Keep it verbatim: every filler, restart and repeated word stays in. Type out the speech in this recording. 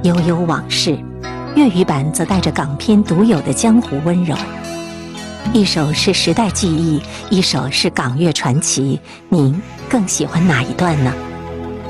悠悠往事，粤语版则带着港片独有的江湖温柔。一首是时代记忆，一首是港乐传奇，您更喜欢哪一段呢？